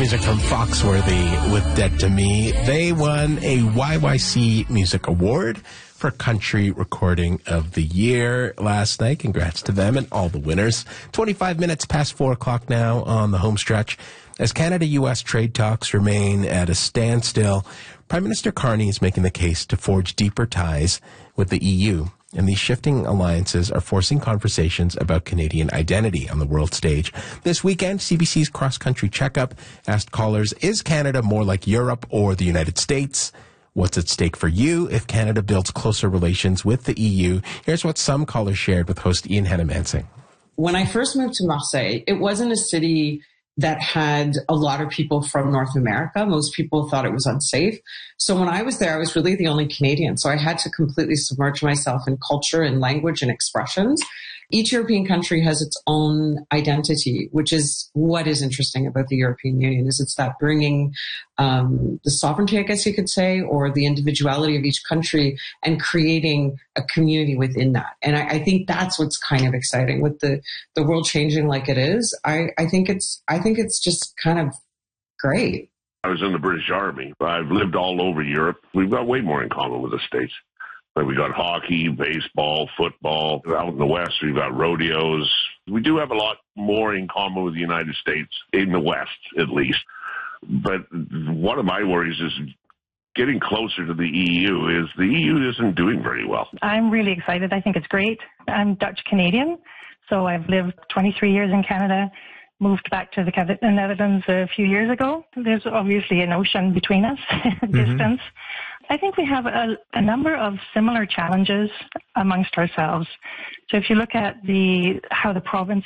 Music from Foxworthy with Dead to Me. They won a YYC Music Award for Country Recording of the Year last night. Congrats to them and all the winners. 25 minutes past 4 o'clock now on the home stretch. As Canada-U.S. trade talks remain at a standstill, Prime Minister Carney is making the case to forge deeper ties with the EU. And these shifting alliances are forcing conversations about Canadian identity on the world stage. This weekend, CBC's Cross Country Checkup asked callers, is Canada more like Europe or the United States? What's at stake for you if Canada builds closer relations with the EU? Here's what some callers shared with host Ian Hannah-Mansing. When I first moved to Marseille, it wasn't a city that had a lot of people from North America. Most people thought it was unsafe. So when I was there, I was really the only Canadian. So I had to completely submerge myself in culture and language and expressions. Each European country has its own identity, which is what is interesting about the European Union, is it's that bringing the sovereignty, I guess you could say, or the individuality of each country and creating a community within that. And I think that's what's kind of exciting with the world changing like it is. I think it's just kind of great. I was in the British Army. I've lived all over Europe. We've got way more in common with the States. Like we got hockey, baseball, football. Out in the West, we've got rodeos. We do have a lot more in common with the United States, in the West at least. But one of my worries is getting closer to the EU. The EU isn't doing very well. I'm really excited. I think it's great. I'm Dutch Canadian, so I've lived 23 years in Canada, moved back to the Netherlands a few years ago. There's obviously an ocean between us, distance. I think we have a number of similar challenges amongst ourselves. So if you look at how the province